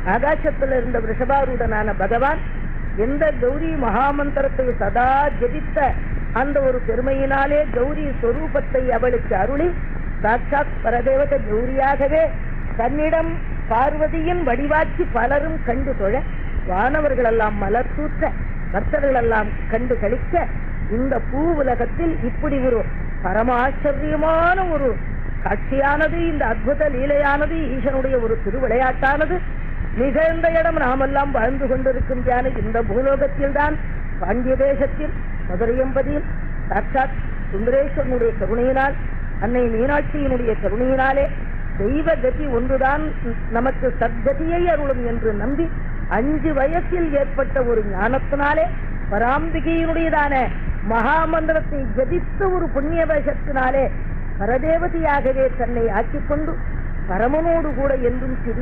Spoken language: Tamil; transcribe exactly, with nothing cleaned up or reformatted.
ஆகாசத்தில் இருந்த ரிஷபாரூடனான பகவான் எந்த கௌரி மகாமந்திரத்தை சதா ஜபித்த அந்த ஒரு பெருமையினாலே கௌரி ஸ்வரூபத்தை அவளுக்கு அருளி சாட்சாத் பரதேவத கௌரியாகவே தன்னிடம் பார்வதியின் வடிவாக்கி பலரும் கண்டு தொழ, வானவர்கள் எல்லாம் மலர் தூற்ற, பக்தர்கள் எல்லாம் கண்டு கழிக்க, இந்த பூ உலகத்தில் இப்படி ஒரு பரமாச்சரியமான ஒரு காட்சியானது, இந்த அற்புத லீலையானது, ஈசனுடைய ஒரு திருவிளையாட்டானது நிகழ்ந்த இடம் நாமெல்லாம் வாழ்ந்து கொண்டிருக்கின்றான இந்த பூலோகத்தில் தான், பாண்டிய தேசத்தில் மதுரையம்பதியில் சாட்சாத் சுந்தரேஸ்வரனுடைய கருணையினால், அன்னை மீனாட்சியினுடைய கருணையினாலே தெய்வ கதி ஒன்றுதான் நமக்கு சத்கதியை அருளும் என்று நம்பி அஞ்சு வயசில் ஏற்பட்ட ஒரு ஞானத்தினாலே பராம்பிகையினுடையதான மகாமந்திரத்தை ஜபித்த ஒரு புண்ணிய வேஷத்தினாலே பரதேவதியாகவே தன்னை ஆக்கிக்கொண்டு பரமனோடு கூட என்றும் சிறிய